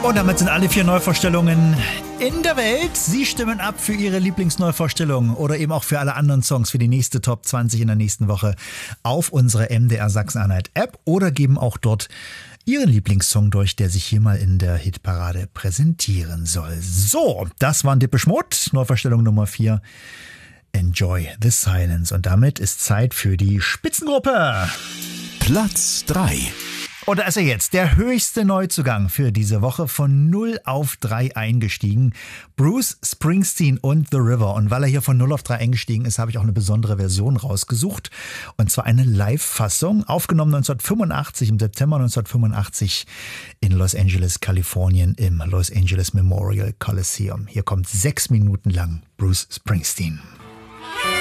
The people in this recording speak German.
Und damit sind alle 4 Neuvorstellungen in der Welt. Sie stimmen ab für Ihre Lieblingsneuvorstellung oder eben auch für alle anderen Songs für die nächste Top 20 in der nächsten Woche auf unsere MDR Sachsen-Anhalt App oder geben auch dort Ihren Lieblingssong durch, der sich hier mal in der Hitparade präsentieren soll. So, das waren Depeche Mode, Neuvorstellung Nummer 4. Enjoy the Silence. Und damit ist Zeit für die Spitzengruppe. Platz 3. Und da ist er jetzt, der höchste Neuzugang für diese Woche, von 0 auf 3 eingestiegen. Bruce Springsteen und The River. Und weil er hier von 0 auf 3 eingestiegen ist, habe ich auch eine besondere Version rausgesucht. Und zwar eine Live-Fassung, aufgenommen 1985, im September 1985 in Los Angeles, Kalifornien, im Los Angeles Memorial Coliseum. Hier kommt 6 Minuten lang Bruce Springsteen.